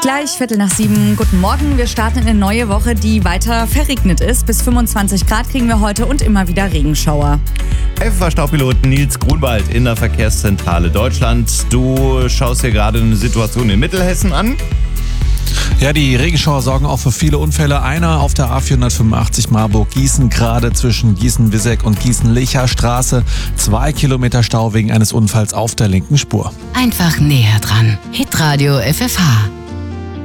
Gleich 6:15. Guten Morgen. Wir starten in eine neue Woche, die weiter verregnet ist. Bis 25 Grad kriegen wir heute und immer wieder Regenschauer. FFH-Staupilot Nils Grunwald in der Verkehrszentrale Deutschland. Du schaust dir gerade eine Situation in Mittelhessen an. Ja, die Regenschauer sorgen auch für viele Unfälle. Einer auf der A485 Marburg-Gießen, gerade zwischen Gießen-Wisseck und Gießen-Lecher Straße. 2 Kilometer Stau wegen eines Unfalls auf der linken Spur. Einfach näher dran. Hitradio FFH.